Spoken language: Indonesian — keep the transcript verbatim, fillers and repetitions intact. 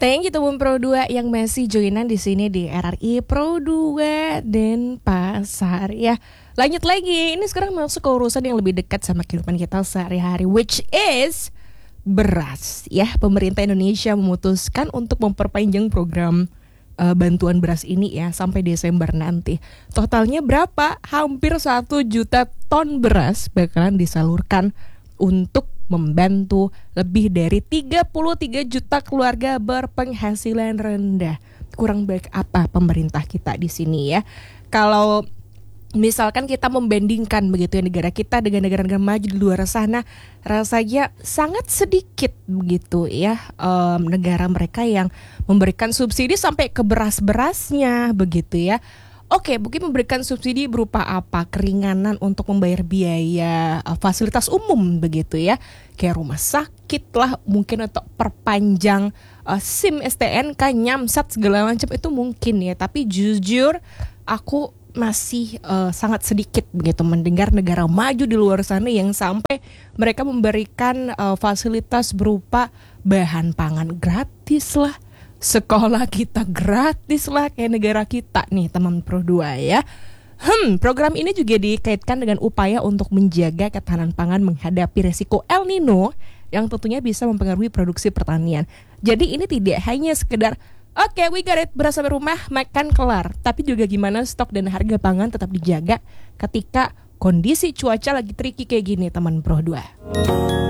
Thank you teman Pro dua yang masih joinan di sini di R R I Pro dua Denpasar ya. Lanjut lagi, ini sekarang masuk ke urusan yang lebih dekat sama kehidupan kita sehari-hari, which is beras ya. Pemerintah Indonesia memutuskan untuk memperpanjang program uh, bantuan beras ini ya sampai Desember nanti. Totalnya berapa? Hampir satu juta ton beras bakalan disalurkan untuk membantu lebih dari tiga puluh tiga juta keluarga berpenghasilan rendah. Kurang baik apa pemerintah kita di sini ya? Kalau misalkan kita membandingkan begitu ya negara kita dengan negara-negara maju di luar sana, rasanya sangat sedikit begitu ya um, negara mereka yang memberikan subsidi sampai ke beras-berasnya begitu ya. Oke, mungkin memberikan subsidi berupa apa? Keringanan untuk membayar biaya uh, fasilitas umum begitu ya. Kayak rumah sakit lah, mungkin untuk perpanjang uh, SIM, S T N K, Nyamsat segala macam itu mungkin ya. Tapi jujur aku masih uh, sangat sedikit begitu mendengar negara maju di luar sana yang sampai mereka memberikan uh, fasilitas berupa bahan pangan gratis lah. Sekolah kita gratis lah kayak negara kita nih teman Pro dua ya. Hmm, program ini juga dikaitkan dengan upaya untuk menjaga ketahanan pangan menghadapi resiko El Nino yang tentunya bisa mempengaruhi produksi pertanian. Jadi ini tidak hanya sekedar oke, okay, we got it, beras sampai rumah, makan kelar. Tapi juga gimana stok dan harga pangan tetap dijaga ketika kondisi cuaca lagi tricky kayak gini teman Pro dua.